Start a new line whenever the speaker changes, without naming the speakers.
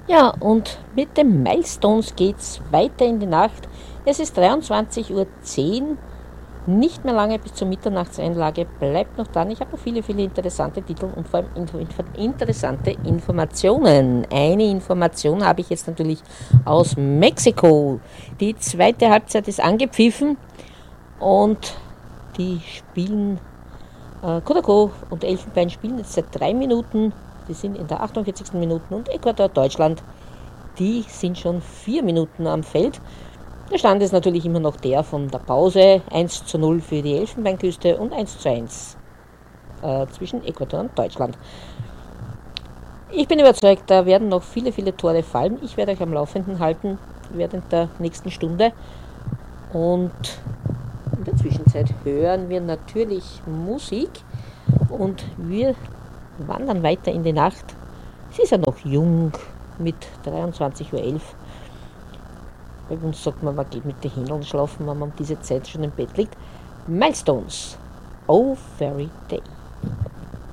Ja, und mit den Milestones geht's weiter in die Nacht. Es ist 23:10 Uhr, nicht mehr lange bis zur Mitternachtseinlage. Bleibt noch dran, ich habe noch viele, viele interessante Titel und vor allem interessante Informationen. Eine Information habe ich jetzt natürlich aus Mexiko. Die zweite Halbzeit ist angepfiffen und die spielen, Curacao und Elfenbein spielen jetzt seit 3 Minuten. Die sind in der 48. Minute und Ecuador, Deutschland, die sind schon 4 Minuten am Feld. Der Stand ist natürlich immer noch der von der Pause. 1:0 für die Elfenbeinküste und 1:1 zwischen Ecuador und Deutschland. Ich bin überzeugt, da werden noch viele, viele Tore fallen. Ich werde euch am Laufenden halten während der nächsten Stunde. Und in der Zwischenzeit hören wir natürlich Musik und wir wandern weiter in die Nacht. Sie ist ja noch jung mit 23:11 Uhr. Bei uns sagt man, man geht mit den Händen schlafen, wenn man um diese Zeit schon im Bett liegt. Milestones. Oh, Fairy Day.